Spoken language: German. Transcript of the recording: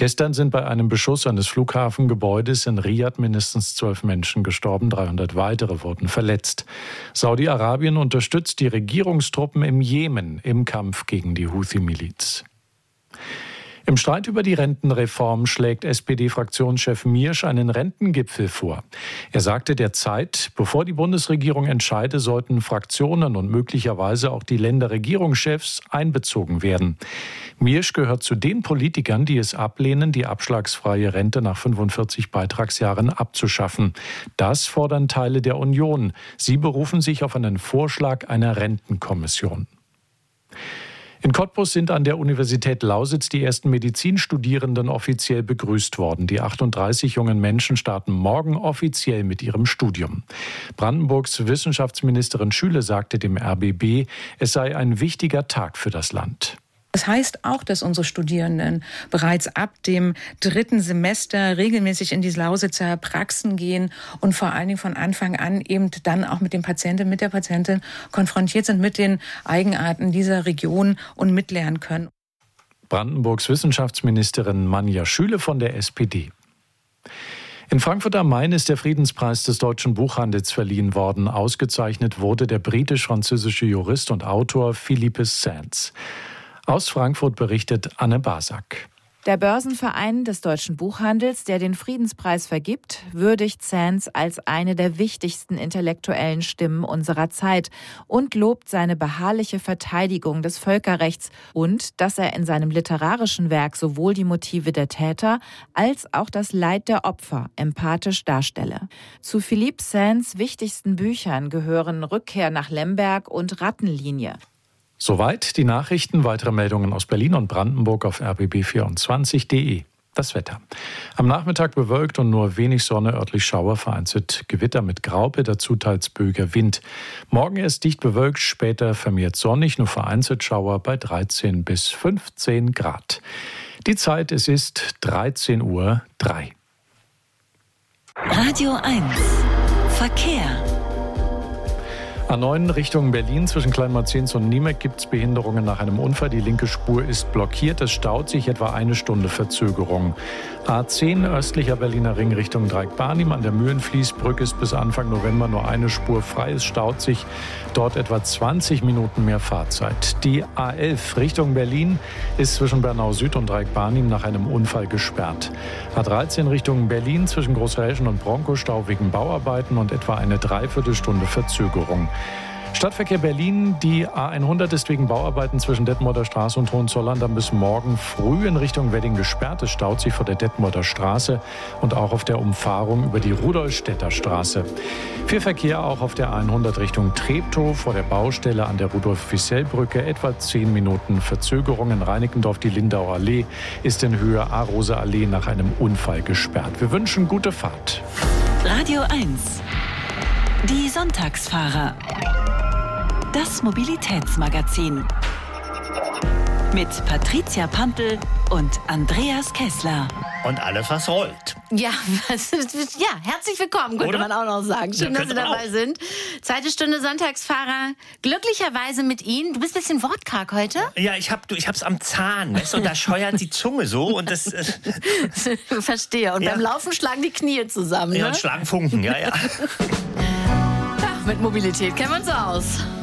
Gestern sind bei einem Beschuss eines Flughafengebäudes in Riad mindestens 12 Menschen gestorben, 300 weitere wurden verletzt. Saudi-Arabien unterstützt die Regierungstruppen im Jemen im Kampf gegen die Houthi-Miliz. Im Streit über die Rentenreform schlägt SPD-Fraktionschef Miersch einen Rentengipfel vor. Er sagte der Zeit, bevor die Bundesregierung entscheide, sollten Fraktionen und möglicherweise auch die Länderregierungschefs einbezogen werden. Miersch gehört zu den Politikern, die es ablehnen, die abschlagsfreie Rente nach 45 Beitragsjahren abzuschaffen. Das fordern Teile der Union. Sie berufen sich auf einen Vorschlag einer Rentenkommission. In Cottbus sind an der Universität Lausitz die ersten Medizinstudierenden offiziell begrüßt worden. Die 38 jungen Menschen starten morgen offiziell mit ihrem Studium. Brandenburgs Wissenschaftsministerin Schüle sagte dem RBB, es sei ein wichtiger Tag für das Land. Das heißt auch, dass unsere Studierenden bereits ab dem 3. Semester regelmäßig in die Lausitzer Praxen gehen und vor allen Dingen von Anfang an eben dann auch mit dem Patienten, mit der Patientin konfrontiert sind mit den Eigenarten dieser Region und mitlernen können. Brandenburgs Wissenschaftsministerin Manja Schüle von der SPD. In Frankfurt am Main ist der Friedenspreis des deutschen Buchhandels verliehen worden. Ausgezeichnet wurde der britisch-französische Jurist und Autor Philippe Sands. Aus Frankfurt berichtet Anne Basak. Der Börsenverein des deutschen Buchhandels, der den Friedenspreis vergibt, würdigt Sands als eine der wichtigsten intellektuellen Stimmen unserer Zeit und lobt seine beharrliche Verteidigung des Völkerrechts und dass er in seinem literarischen Werk sowohl die Motive der Täter als auch das Leid der Opfer empathisch darstelle. Zu Philippe Sands wichtigsten Büchern gehören Rückkehr nach Lemberg und Rattenlinie. Soweit die Nachrichten. Weitere Meldungen aus Berlin und Brandenburg auf rbb24.de. Das Wetter. Am Nachmittag bewölkt und nur wenig Sonne, örtlich Schauer, vereinzelt Gewitter mit Graupe, dazu teils böiger Wind. Morgen erst dicht bewölkt, später vermehrt sonnig, nur vereinzelt Schauer bei 13 bis 15 Grad. Die Zeit, es ist 13:03 Uhr. Radio 1 Verkehr. A9 Richtung Berlin zwischen Kleinmarzens und Niemek gibt es Behinderungen nach einem Unfall. Die linke Spur ist blockiert. Es staut sich etwa eine Stunde Verzögerung. A10 östlicher Berliner Ring Richtung Dreieck-Barnim. An der Mühlenfließbrücke ist bis Anfang November nur eine Spur frei. Es staut sich dort etwa 20 Minuten mehr Fahrzeit. Die A11 Richtung Berlin ist zwischen Bernau Süd und Dreieck-Barnim nach einem Unfall gesperrt. A13 Richtung Berlin zwischen Großhäschen und Bronco Stau wegen Bauarbeiten und etwa eine Dreiviertelstunde Verzögerung. Stadtverkehr Berlin, die A100 ist wegen Bauarbeiten zwischen Detmolder Straße und Hohenzollern dann bis morgen früh in Richtung Wedding gesperrt. Es staut sich vor der Detmolder Straße und auch auf der Umfahrung über die Rudolstädter Straße. Viel Verkehr auch auf der A100 Richtung Treptow vor der Baustelle an der Rudolf-Wissell-Brücke. Etwa 10 Minuten Verzögerung. In Reinickendorf die Lindauer Allee ist in Höhe A-Rose-Allee nach einem Unfall gesperrt. Wir wünschen gute Fahrt. Radio 1 Die Sonntagsfahrer. Das Mobilitätsmagazin. Mit Patricia Pampel und Andreas Kessler. Und alles, was rollt. Ja, herzlich willkommen, könnte man auch noch sagen. Schön, dass Sie dabei sind. Zweite Stunde Sonntagsfahrer. Glücklicherweise mit Ihnen. Du bist ein bisschen wortkarg heute. Ja, ich hab's am Zahn, weißt du, und da scheuert die Zunge so und das... Verstehe. Und beim Laufen schlagen die Knie zusammen, Ja, ne? und schlagen Funken, ja. Mit Mobilität kennen wir uns aus.